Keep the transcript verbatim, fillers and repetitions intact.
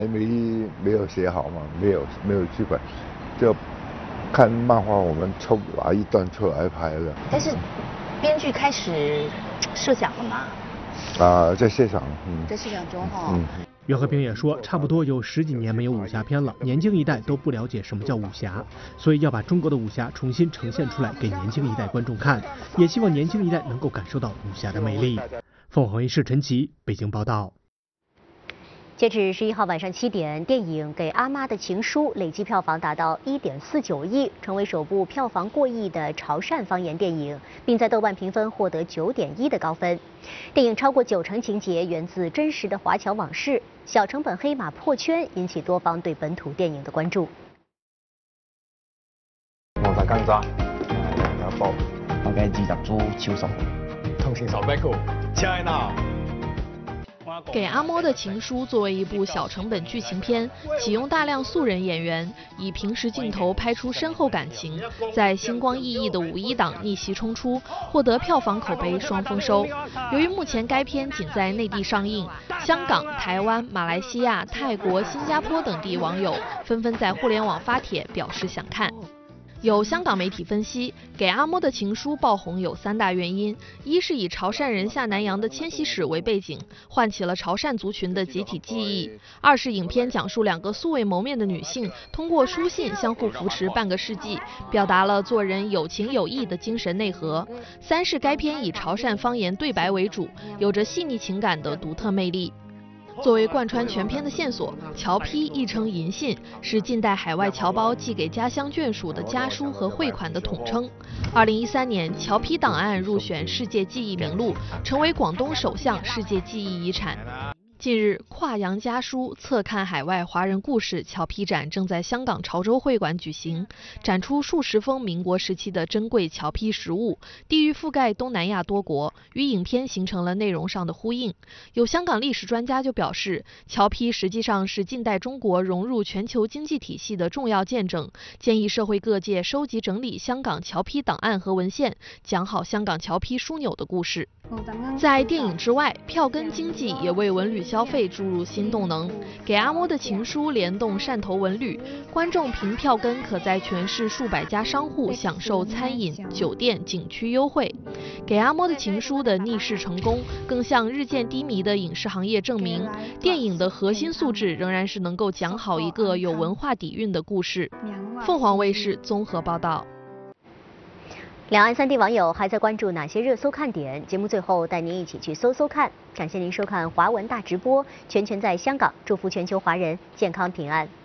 没没有写好嘛，没有没有剧本，就看漫画我们抽拿一段出来拍了。 但是编剧开始设想了吗？ 啊，在现场，嗯， 在设想中哈。 嗯。 袁和平也说，差不多有十几年没有武侠片了，年轻一代都不了解什么叫武侠，所以要把中国的武侠重新呈现出来给年轻一代观众看，也希望年轻一代能够感受到武侠的魅力。凤凰卫视陈奇北京报道。 截至十一号晚上七点，电影《给阿妈的情书》累计票房达到一点四九亿，成为首部票房过亿的潮汕方言电影，并在豆瓣评分获得九点一的高分。电影超过九成情节源自真实的华侨往事，小成本黑马破圈，引起多方对本土电影的关注。 我大更渣，有一部我嘅自習組超熟， 同情手 back 車呢？ 给阿嬷的情书作为一部小成本剧情片，启用大量素人演员，以平时镜头拍出深厚感情，在星光熠熠的五一档逆袭冲出，获得票房口碑双丰收。由于目前该片仅在内地上映，香港、台湾、马来西亚、泰国、新加坡等地网友纷纷在互联网发帖表示想看。有香港媒体分析，给阿嬷的情书爆红有三大原因：一是以潮汕人下南洋的迁徙史为背景，唤起了潮汕族群的集体记忆；二是影片讲述两个素未谋面的女性通过书信相互扶持半个世纪，表达了做人有情有义的精神内核；三是该片以潮汕方言对白为主，有着细腻情感的独特魅力。作为贯穿全片的线索，侨批亦称银信，是近代海外侨胞寄给家乡眷属的家书和汇款的统称。二零一三年，侨批档案入选世界记忆名录，成为广东首项世界记忆遗产。近日，跨洋家书侧看海外华人故事侨批展正在香港潮州会馆举行，展出数十封民国时期的珍贵侨批实物，地域覆盖东南亚多国，与影片形成了内容上的呼应。有香港历史专家就表示，侨批实际上是近代中国融入全球经济体系的重要见证，建议社会各界收集整理香港侨批档案和文献，讲好香港侨批枢纽的故事。在电影之外，票根经济也为文旅消费注入新动能。给阿嬷的情书联动汕头文旅，观众凭票根可在全市数百家商户享受餐饮、酒店、景区优惠。给阿嬷的情书的逆势成功，更向日渐低迷的影视行业证明，电影的核心素质仍然是能够讲好一个有文化底蕴的故事。凤凰卫视综合报道。 两岸三地网友还在关注哪些热搜看点？节目最后带您一起去搜搜看。感谢您收看华文大直播，全权在香港，祝福全球华人健康平安。